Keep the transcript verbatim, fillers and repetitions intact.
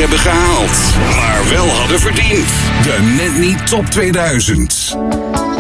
hebben gehaald, maar wel hadden verdiend. De Net Niet Top tweeduizend.